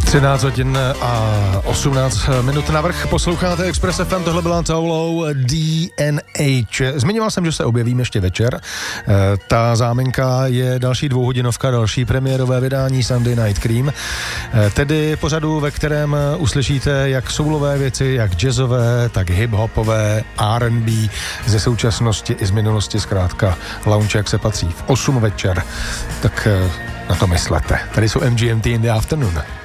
13 hodin a 18 minut navrch. Posloucháte Express FM, tohle byla Taulou DNH. Zmiňoval jsem, že se objevím ještě večer. Ta záminka je další dvouhodinovka, další premiérové vydání Sunday Night Cream. Tedy pořadu, ve kterém uslyšíte jak soulové věci, jak jazzové, tak hip-hopové, R&B ze současnosti i z minulosti, zkrátka lounge, jak se patří v 8 večer. Tak na to myslete. Tady jsou MGMT in the Afternoon.